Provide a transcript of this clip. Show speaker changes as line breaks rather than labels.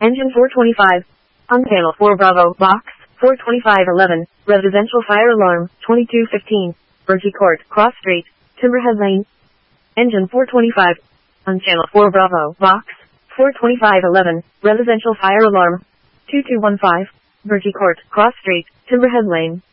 Engine 425. On panel 4 Bravo, box, 42511, residential fire alarm, 2215, Berkey Court, Cross Street, Timberhead Lane. Engine 425. On channel 4 Bravo, box, 42511, residential fire alarm, 2215, Berkey Court, Cross Street, Timberhead Lane.